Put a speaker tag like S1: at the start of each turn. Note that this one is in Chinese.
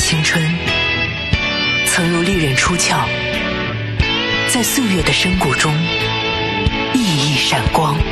S1: 青春，曾如利刃出鞘，在岁月的深谷中熠熠闪光。